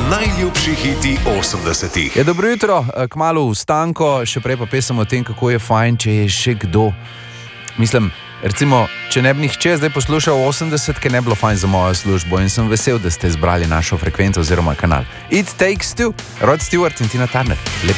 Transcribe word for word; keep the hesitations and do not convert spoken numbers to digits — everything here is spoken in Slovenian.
Najljubši hiti osemdesetih. Je dobro jutro, kmalu vstanko, še prej pa pesem o tem, kako je fajn, če je še kdo. Mislim, recimo, če ne bi nihče zdaj poslušal osemdesetke, ne bi bilo fajn za mojo službo in sem vesel, da ste izbrali našo frekvenco oziroma kanal. It Takes Two, Rod Stewart in Tina Turner. Lep